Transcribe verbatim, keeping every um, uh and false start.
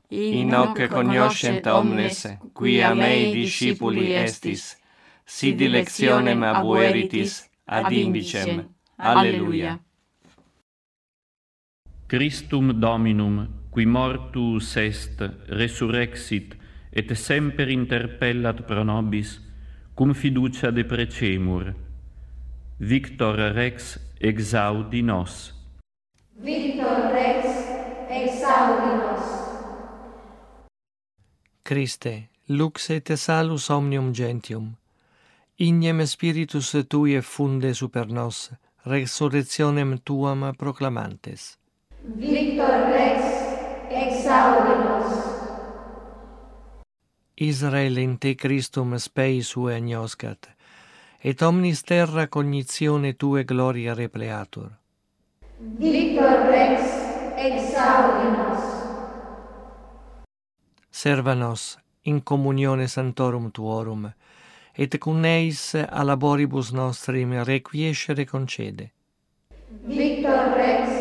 in hoc cognoscent omnes, quia mei discipuli estis, si dilectionem abueritis ad indicem. Alleluia. Christum Dominum, qui mortus est, resurrexit, et semper interpellat pro nobis, cum fiducia deprecemur. Victor Rex exaudi nos. Victor Rex exaudi nos. Christe, lux et salus omnium gentium, ignem spiritus tui effunde super nos, resurrectionem tuam proclamantes. Victor Rex exaudi nos. Israel in te Christum spei sue agnoscat, et omnis terra cognitione tue gloria repleatur. Victor Rex exaudi nos. Serva nos in communione santorum tuorum, et cum eis a laboribus nostrim requiescere concede. Victor Rex